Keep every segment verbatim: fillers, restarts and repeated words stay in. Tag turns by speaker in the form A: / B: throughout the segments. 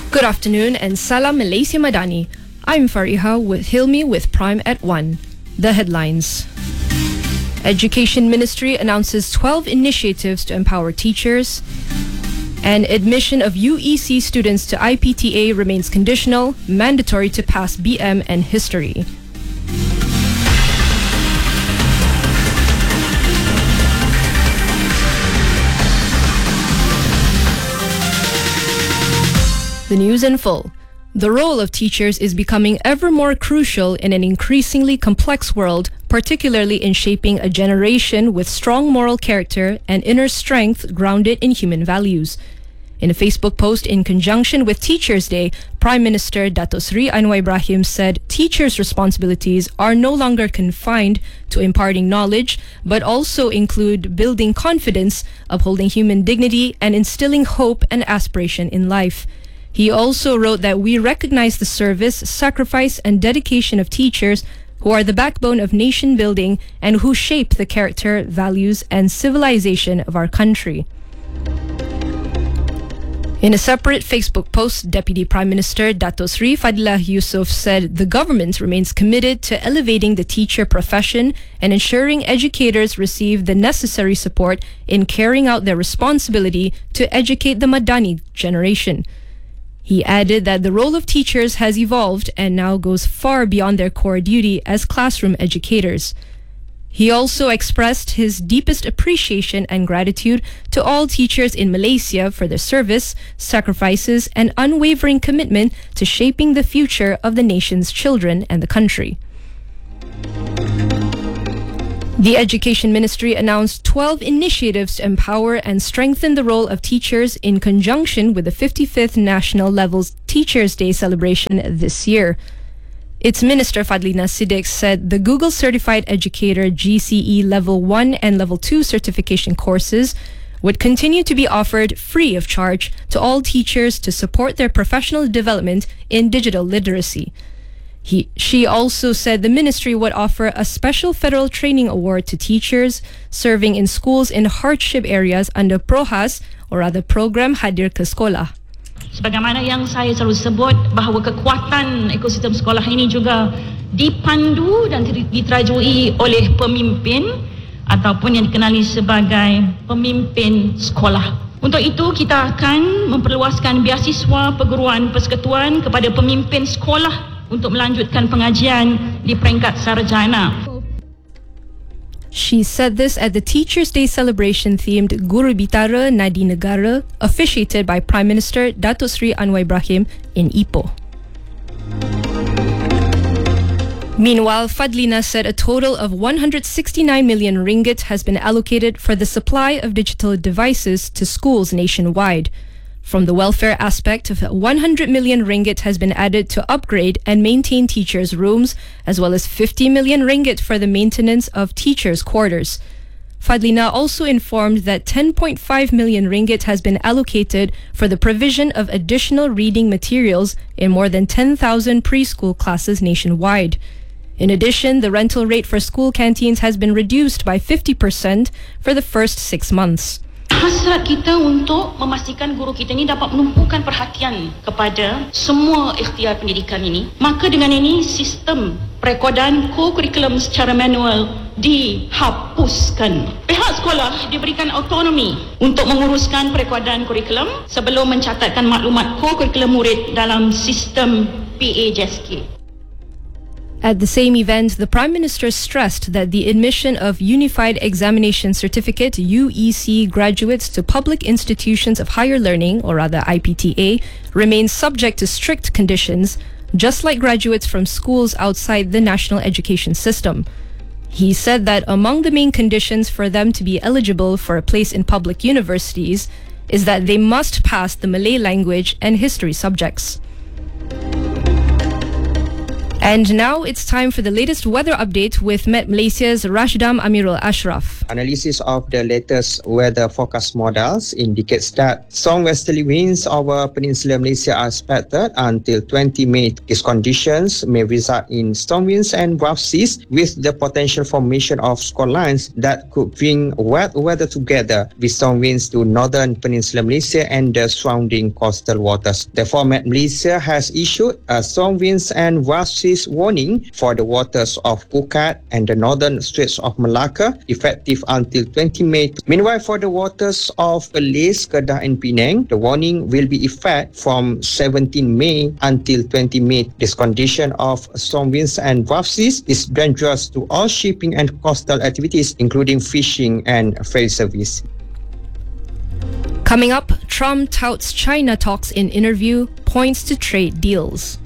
A: Good afternoon and Salam Malaysia Madani. I'm Fariha with Hilmi with Prime at one. The headlines. Education Ministry announces twelve initiatives to empower teachers. And admission of U E C students to I P T A remains conditional, mandatory to pass B M and history. The news in full. The role of teachers is becoming ever more crucial in an increasingly complex world, particularly in shaping a generation with strong moral character and inner strength grounded in human values. In a Facebook post in conjunction with Teachers' Day, Prime Minister Dato Sri Anwar Ibrahim said teachers' responsibilities are no longer confined to imparting knowledge, but also include building confidence, upholding human dignity, and instilling hope and aspiration in life. He also wrote that we recognize the service, sacrifice, and dedication of teachers who are the backbone of nation building and who shape the character, values, and civilization of our country. In a separate Facebook post, Deputy Prime Minister Dato Sri Fadillah Yusof said the government remains committed to elevating the teacher profession and ensuring educators receive the necessary support in carrying out their responsibility to educate the Madani generation. He added that the role of teachers has evolved and now goes far beyond their core duty as classroom educators. He also expressed his deepest appreciation and gratitude to all teachers in Malaysia for their service, sacrifices, and unwavering commitment to shaping the future of the nation's children and the country. The Education Ministry announced twelve initiatives to empower and strengthen the role of teachers in conjunction with the fifty-fifth National Levels Teachers' Day celebration this year. Its Minister Fadlina Siddiq said the Google Certified Educator G C E Level one and Level two certification courses would continue to be offered free of charge to all teachers to support their professional development in digital literacy. He, she also said the ministry would offer a special federal training award to teachers serving in schools in hardship areas under PROHAS, or rather Program Hadir ke Sekolah.
B: Sebagaimana yang saya selalu sebut bahawa kekuatan ekosistem sekolah ini juga dipandu dan diterajui oleh pemimpin ataupun yang dikenali sebagai pemimpin sekolah. Untuk itu kita akan memperluaskan beasiswa perguruan persekutuan kepada pemimpin sekolah untuk melanjutkan pengajian di peringkat sarjana.
A: She said this at the Teachers' Day celebration themed Guru Bitara Nadi Negara, officiated by Prime Minister Dato Sri Anwar Ibrahim in Ipoh. Meanwhile, Fadlina said a total of one hundred sixty-nine million ringgit has been allocated for the supply of digital devices to schools nationwide. From the welfare aspect, of one hundred million ringgit has been added to upgrade and maintain teachers' rooms, as well as fifty million ringgit for the maintenance of teachers' quarters. Fadlina also informed that ten point five million ringgit has been allocated for the provision of additional reading materials in more than ten thousand preschool classes nationwide. In addition, the rental rate for school canteens has been reduced by fifty percent for the first six months.
B: Hasrat kita untuk memastikan guru kita ini dapat menumpukan perhatian kepada semua ikhtiar pendidikan ini. Maka dengan ini sistem perekodan co-curriculum secara manual dihapuskan. Pihak sekolah diberikan autonomi untuk menguruskan perekodan kurikulum sebelum mencatatkan maklumat co-curriculum murid dalam sistem P A J S K.
A: At the same event, the Prime Minister stressed that the admission of Unified Examination Certificate U E C graduates to public institutions of higher learning, or rather I P T A, remains subject to strict conditions, just like graduates from schools outside the national education system. He said that among the main conditions for them to be eligible for a place in public universities is that they must pass the Malay language and history subjects. And now it's time for the latest weather update with Met Malaysia's Rashdam Amirul Ashraf.
C: Analysis of the latest weather forecast models indicates that strong westerly winds over Peninsular Malaysia are expected until twentieth of May. These conditions may result in storm winds and rough seas with the potential formation of squall lines that could bring wet weather together with storm winds to northern Peninsular Malaysia and the surrounding coastal waters. Therefore, Met Malaysia has issued a storm winds and rough seas warning for the waters of Phuket and the northern Straits of Malacca, effective until twentieth of May. Meanwhile, for the waters of Perlis, Kedah and Penang, the warning will be effect from seventeenth of May until twentieth of May. This condition of storm winds and rough seas is dangerous to all shipping and coastal activities, including fishing and ferry service.
A: Coming up, Trump touts China talks in interview, points to trade deals.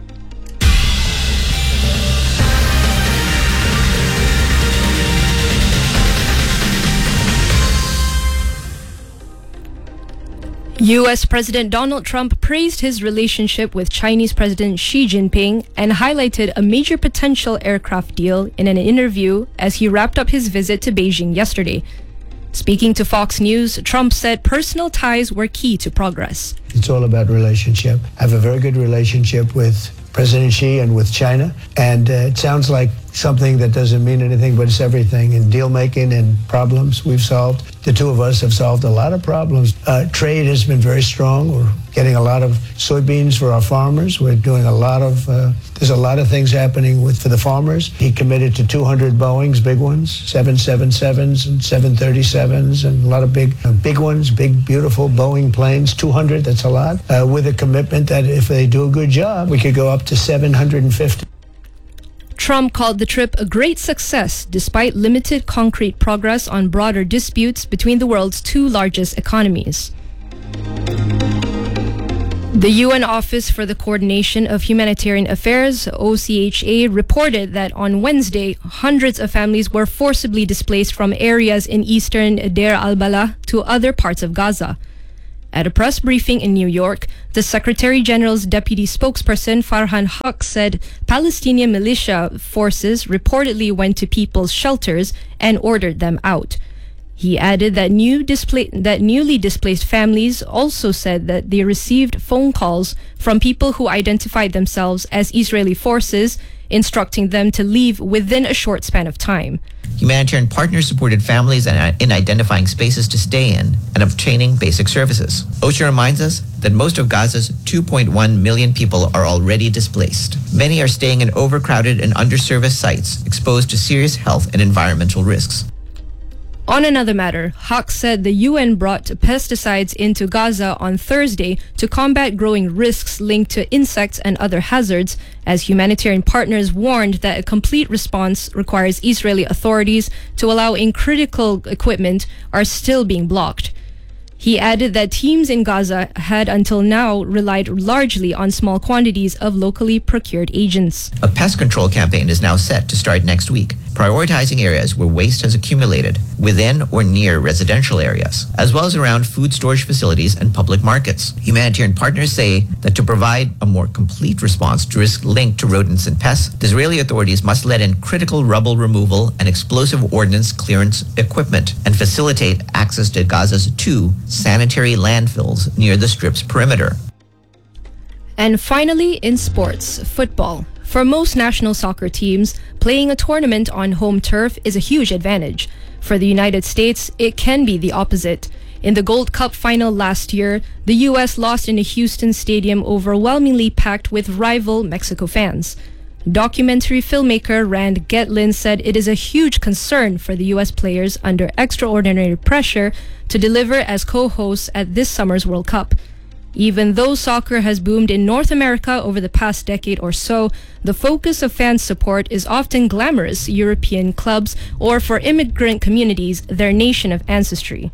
A: U S President Donald Trump praised his relationship with Chinese President Xi Jinping and highlighted a major potential aircraft deal in an interview as he wrapped up his visit to Beijing yesterday. Speaking to Fox News, Trump said personal ties were key to progress.
D: It's all about relationship. I have a very good relationship with President Xi and with China, and uh, it sounds like something that doesn't mean anything, but it's everything. In deal making and problems we've solved, the two of us have solved a lot of problems. Uh, trade has been very strong. We're getting a lot of soybeans for our farmers. We're doing a lot of, uh, there's a lot of things happening with for the farmers. He committed to two hundred Boeings, big ones, seven seventy-sevens and seven thirty-sevens, and a lot of big, uh, big ones, big, beautiful Boeing planes, two hundred, that's a lot, uh, with a commitment that if they do a good job, we could go up to seven hundred fifty.
A: Trump called the trip a great success despite limited concrete progress on broader disputes between the world's two largest economies. The U N Office for the Coordination of Humanitarian Affairs, O C H A, reported that on Wednesday, hundreds of families were forcibly displaced from areas in eastern Deir al-Balah to other parts of Gaza. At a press briefing in New York, the Secretary General's deputy spokesperson Farhan Haq said Palestinian militia forces reportedly went to people's shelters and ordered them out. He added that new displa- that newly displaced families also said that they received phone calls from people who identified themselves as Israeli forces, instructing them to leave within a short span of time.
E: Humanitarian partners supported families in identifying spaces to stay in and obtaining basic services. OSHA reminds us that most of Gaza's two point one million people are already displaced. Many are staying in overcrowded and underserviced sites, exposed to serious health and environmental risks.
A: On another matter, Haq said the U N brought pesticides into Gaza on Thursday to combat growing risks linked to insects and other hazards, as humanitarian partners warned that a complete response requires Israeli authorities to allow in critical equipment are still being blocked. He added that teams in Gaza had until now relied largely on small quantities of locally procured agents.
E: A pest control campaign is now set to start next week, prioritizing areas where waste has accumulated within or near residential areas, as well as around food storage facilities and public markets. Humanitarian partners say that to provide a more complete response to risks linked to rodents and pests, the Israeli authorities must let in critical rubble removal and explosive ordnance clearance equipment and facilitate access to Gaza's two sanitary landfills near the Strip's perimeter.
A: And finally, in sports, football. For most national soccer teams, playing a tournament on home turf is a huge advantage. For the United States, it can be the opposite. In the Gold Cup final last year, the U S lost in a Houston stadium overwhelmingly packed with rival Mexico fans. Documentary filmmaker Rand Getlin said it is a huge concern for the U S players under extraordinary pressure to deliver as co-hosts at this summer's World Cup. Even though soccer has boomed in North America over the past decade or so, the focus of fan support is often glamorous European clubs or for immigrant communities, their nation of ancestry.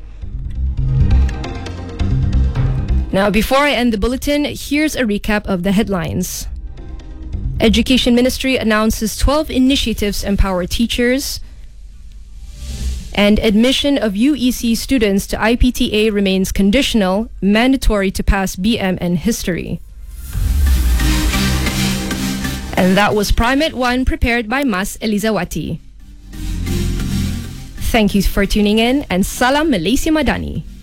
A: Now, before I end the bulletin, here's a recap of the headlines. Education Ministry announces twelve initiatives empower teachers. And admission of U E C students to I P T A remains conditional, mandatory to pass B M and history. And that was Prime at One, prepared by Mas Elizawati. Thank you for tuning in, and Salam Malaysia Madani.